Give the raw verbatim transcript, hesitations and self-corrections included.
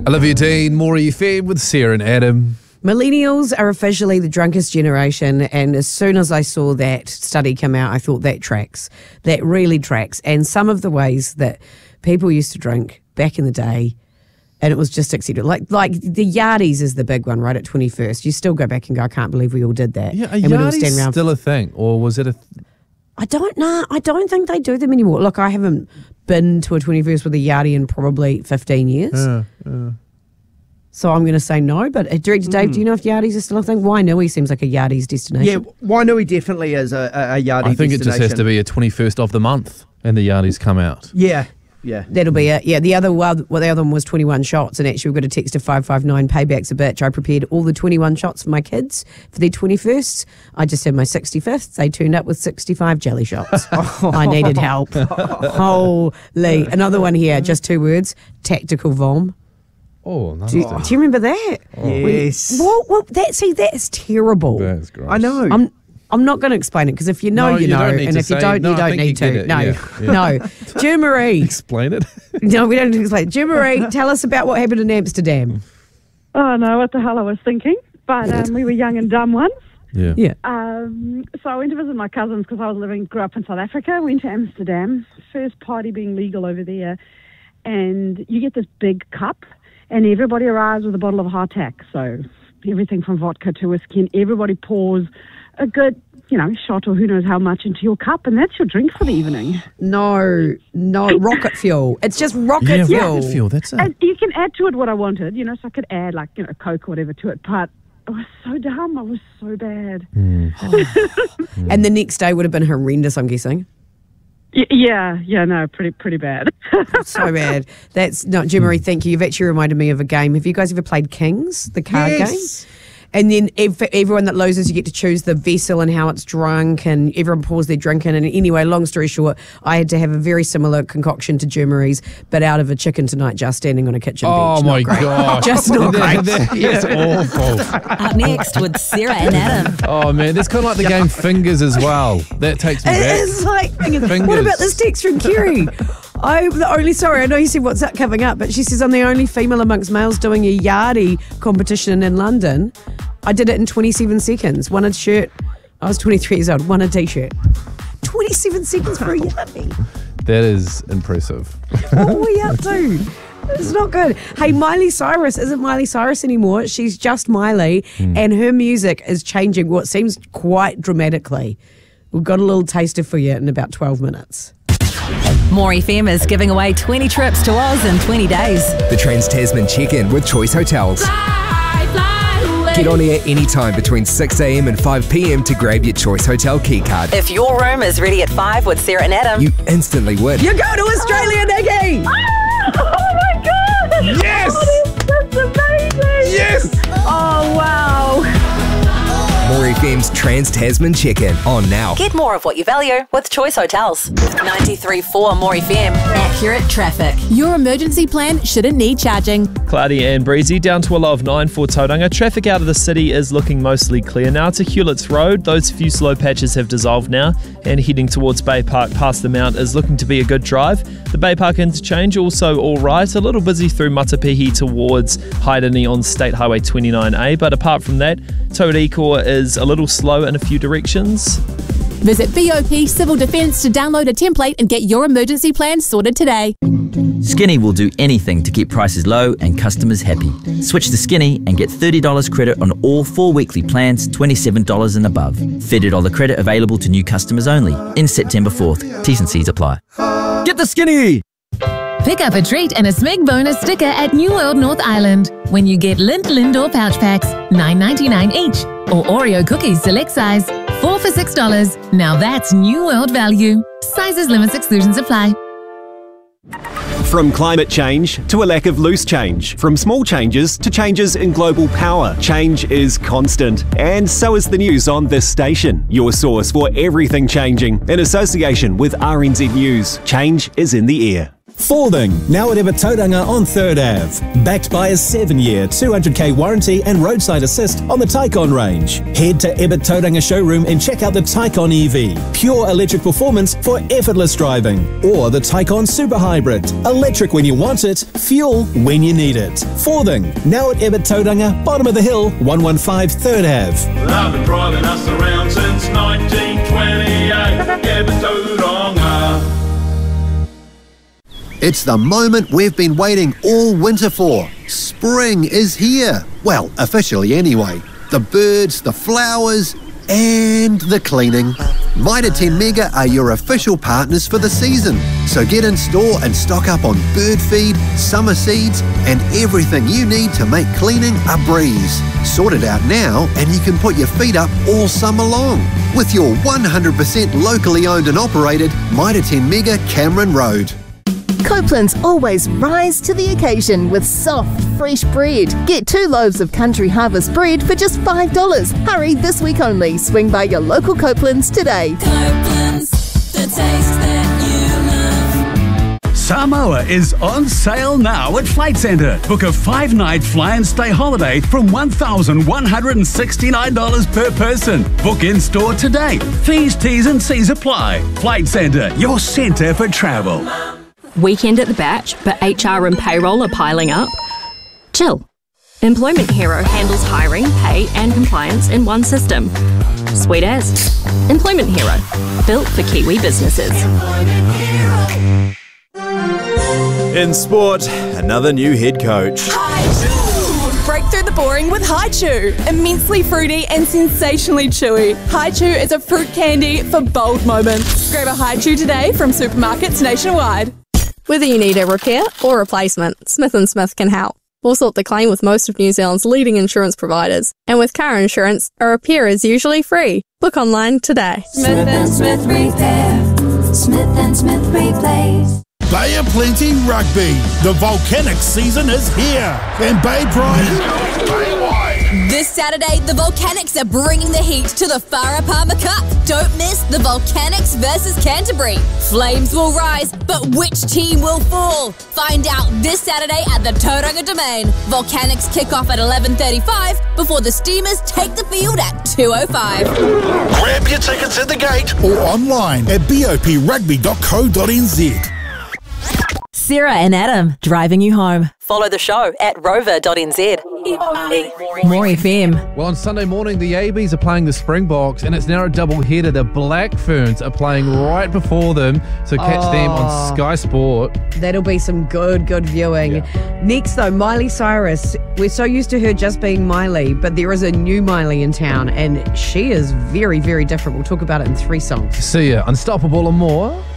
Olivia Dean, Maury F M with Sarah and Adam. Millennials are officially the drunkest generation, and as soon as I saw that study come out, I thought that tracks. That really tracks. And some of the ways that people used to drink back in the day, and it was just accepted. Like like the yardies is the big one, right, at twenty-first. You still go back and go, I can't believe we all did that. Yeah, a and yardie's around still a thing, or was it a... Th- I don't know. I don't think they do them anymore. Look, I haven't been to a twenty-first with a yardie in probably fifteen years. Uh, uh. So I'm going to say no, but uh, Director Dave, mm. do you know if yardies are still a thing? Wainui seems like a yardie's destination. Yeah, Wainui definitely is a, a, a yardie I think destination. it just has to be a twenty-first of the month and the yardies come out. Yeah, yeah. That'll be it. Yeah, the other well, the other one was twenty-one shots, and actually we've got a text of five five nine, payback's a bitch. I prepared all the twenty-one shots for my kids for their twenty-firsts. I just had my sixty-fifth. They turned up with sixty-five jelly shots. I needed help. Holy. Another one here, just two words, tactical vom. Oh, nice. Do you, do you remember that? Oh. Yes. Well, well, that, see, that's terrible. That's gross. I know. I'm, I'm not going to explain it, because if you know, No, you, you know, don't need and to if you say- don't, no, you I don't think need you to. get it. No, Yeah, yeah. no. Jean Marie. Explain it. No, we don't need to explain. Jean Marie, tell us about what happened in Amsterdam. Oh, no, what the hell I was thinking. But um, we were young and dumb once. Yeah. Yeah. Um, so I went to visit my cousins because I was living, grew up in South Africa, went to Amsterdam, first party being legal over there. And you get this big cup, and everybody arrives with a bottle of hardtack. So everything from vodka to whiskey, and everybody pours a good, you know, shot or who knows how much into your cup, and that's your drink for the evening. No, no, rocket fuel. It's just rocket Yeah, fuel. rocket fuel, that's it. And you can add to it what I wanted, you know, so I could add like, you know, Coke or whatever to it, but I was so dumb. I was so bad. Mm. And the next day would have been horrendous, I'm guessing. Y- yeah, yeah, no, pretty pretty bad. So bad. That's not, Jean Marie, thank you. You've actually reminded me of a game. Have you guys ever played Kings, the card Yes. game? And then ev- for everyone that loses, you get to choose the vessel and how it's drunk, and everyone pours their drink in. And anyway, long story short, I had to have a very similar concoction to Jean Marie's, but out of a chicken tonight, just standing on a kitchen Oh bench. my Not great. gosh. Just not great. That's awful. Up next with Sarah and Adam. Oh man, that's kind of like the game Fingers as well. That takes me It back. is like, what Fingers. about this text from Kerry? I'm the only, sorry, I know you said what's that coming up, but she says, I'm the only female amongst males doing a yardie competition in London. I did it in twenty-seven seconds. Won a shirt. I was twenty-three years old. Won a t-shirt. twenty-seven seconds for a yardie. That is impressive. What were we up to? It's not good. Hey, Miley Cyrus isn't Miley Cyrus anymore. She's just Miley, Mm. and her music is changing what seems quite dramatically. We've got a little taster for you in about twelve minutes. Maury F M is giving away twenty trips to Oz in twenty days. The Trans-Tasman check-in with Choice Hotels. Get on air anytime between six a.m. and five p.m. to grab your Choice Hotel keycard. If your room is ready at five with Sarah and Adam, You instantly win. You're going to Australia, Nikki! Oh my god! Yes! Oh, that's amazing! Yes! Oh wow! Maury F M's Trans-Tasman check-in on now. get more of what you value with Choice Hotels. ninety-three point four Maury F M. Accurate traffic. Your emergency plan shouldn't need charging. Cloudy and breezy, down to a low of nine for Tauranga. Traffic out of the city is looking mostly clear now to Hewlett's Road. Those few slow patches have dissolved now, and heading towards Bay Park past the Mount is looking to be a good drive. The Bay Park interchange also all right. A little busy through Matapihi towards Haidani on State Highway twenty-nine A, but apart from that, Tauriko is a little slow in a few directions. Visit B O P Civil Defence to download a template and get your emergency plan sorted today. Skinny will do anything to keep prices low and customers happy. Switch to Skinny and get thirty dollars credit on all four weekly plans, twenty-seven dollars and above. thirty dollars credit available to new customers only. In September fourth. T's and C's apply. Get the Skinny! Pick up a treat and a Smeg bonus sticker at New World North Island when you get Lindt Lindor pouch packs, nine ninety-nine each, or Oreo cookies select size, four for six dollars. Now that's New World value. Sizes, limits, exclusions apply. From climate change to a lack of loose change, from small changes to changes in global power, change is constant. And so is the news on this station, your source for everything changing. In association with R N Z News, change is in the air. Forthing, now at Ebert Tauranga on third Avenue. Backed by a seven-year, two hundred k warranty and roadside assist on the Taycan range. Head to Ebert Tauranga showroom and check out the Taycan E V. Pure electric performance for effortless driving. Or the Taycan Super Hybrid. Electric when you want it, fuel when you need it. Forthing, now at Ebert Tauranga, bottom of the hill, one one five third Avenue. I've been driving us around since nineteen twenty-eight. Ebert Tauranga. It's the moment we've been waiting all winter for. Spring is here. Well, officially anyway. The birds, the flowers, and the cleaning. Mitre ten Mega are your official partners for the season. So get in store and stock up on bird feed, summer seeds, and everything you need to make cleaning a breeze. Sort it out now and you can put your feet up all summer long with your one hundred percent locally owned and operated Mitre ten Mega Cameron Road. Copeland's always rise to the occasion with soft, fresh bread. Get two loaves of Country Harvest bread for just five dollars. Hurry, this week only. Swing by your local Copeland's today. Copeland's, the taste that you love. Samoa is on sale now at Flight Centre. Book a five-night fly and stay holiday from one thousand one hundred sixty-nine dollars per person. Book in store today. Fees, T's and C's apply. Flight Centre, your centre for travel. Weekend at the batch, but H R and payroll are piling up? Chill. Employment Hero handles hiring, pay and compliance in one system. Sweet as. Employment Hero. Built for Kiwi businesses. In sport, another new head coach. Break through the boring with Hi-Chew. Immensely fruity and sensationally chewy. Hi-Chew is a fruit candy for bold moments. Grab a Hi-Chew today from supermarkets nationwide. Whether you need a repair or replacement, Smith and Smith can help. We'll sort the claim with most of New Zealand's leading insurance providers. And with car insurance, a repair is usually free. Book online today. Smith and Smith Repair. Smith and Smith Replace. Bay of Plenty Rugby. The Volcanics season is here. And Bay Pride. This Saturday, the Volcanics are bringing the heat to the Farah Palmer Cup. Don't miss the Volcanics versus Canterbury. Flames will rise, but which team will fall? Find out this Saturday at the Tauranga Domain. Volcanics kick off at eleven thirty-five before the Steamers take the field at two oh five. Grab your tickets at the gate or online at b o p rugby dot co dot n z. Sarah and Adam, driving you home. Follow the show at rover dot n z. More F M. Well, on Sunday morning, the A Bs are playing the Springboks, and it's now a double header. The Black Ferns are playing right before them, so catch Oh. them on Sky Sport. That'll be some good, good viewing. Yeah. Next, though, Miley Cyrus. We're so used to her just being Miley, but there is a new Miley in town, and she is very, very different. We'll talk about it in three songs. See ya. Unstoppable and more.